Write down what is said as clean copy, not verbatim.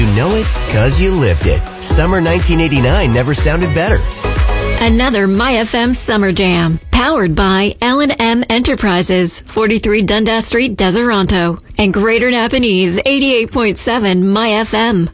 You know it because you lived it. Summer 1989 never sounded better. Another My FM Summer Jam, powered by L&M Enterprises, 43 Dundas Street, Deseronto, and Greater Napanese, 88.7 My FM.